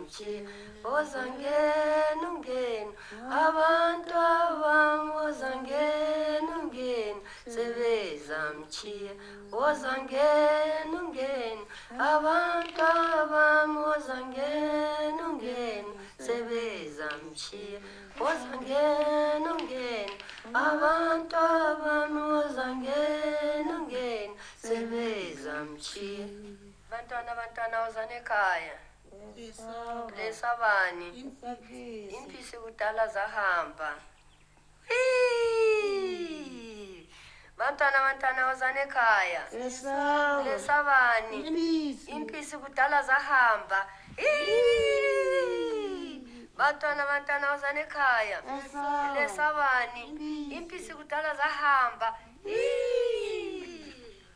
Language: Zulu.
zamchi ozangena ungena abantu abami ozangena ungena sebezamchiya ozangena ungena abantu abami ozangena ungena sebezamchiya ozangena ungena abantu abami ozangena ungena sebezamchiya. Bantwana wozani ekhaya lesabani impisi kudala zahamba. Bantwana wozani ekhaya lesabani impisi kudala zahamba. Bantwana wozani ekhaya lesabani impisi kudala zahamba.